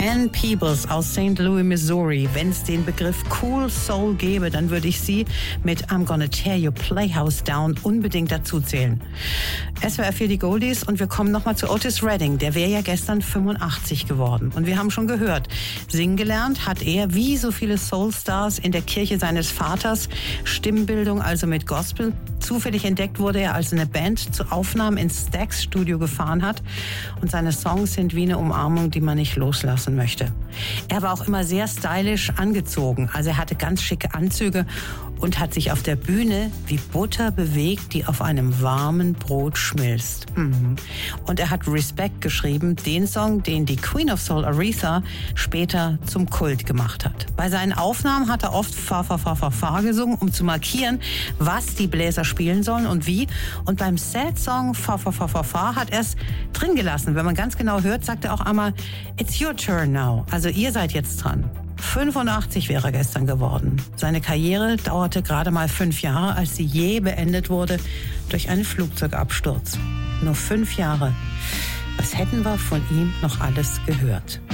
Ann Peebles aus St. Louis, Missouri. Wenn es den Begriff Cool Soul gäbe, dann würde ich sie mit I'm Gonna Tear Your Playhouse Down unbedingt dazu zählen. SWR 4 die Goldies und wir kommen nochmal zu Otis Redding. Der wäre ja gestern 85 geworden. Und wir haben schon gehört, singen gelernt hat er, wie so viele Soulstars, in der Kirche seines Vaters. Stimmbildung also mit Gospel. Zufällig entdeckt wurde er, als eine Band zu Aufnahmen ins Stax Studio gefahren hat. Und seine Songs sind wie eine Umarmung, die man nicht loslassen möchte. Er war auch immer sehr stylisch angezogen. Also er hatte ganz schicke Anzüge und hat sich auf der Bühne wie Butter bewegt, die auf einem warmen Brot schmilzt. Und er hat Respect geschrieben, den Song, den die Queen of Soul Aretha später zum Kult gemacht hat. Bei seinen Aufnahmen hat er oft Fa, Fa, Fa, Fa, Fa gesungen, um zu markieren, was die Bläser spielen sollen und wie. Und beim Sad-Song Fa, Fa, Fa, Fa, Fa hat er es drin gelassen. Wenn man ganz genau hört, sagt er auch einmal, It's your turn now. Also ihr seid jetzt dran. 85 wäre er gestern geworden. Seine Karriere dauerte gerade mal 5 Jahre, als sie je beendet wurde durch einen Flugzeugabsturz. Nur 5 Jahre. Was hätten wir von ihm noch alles gehört?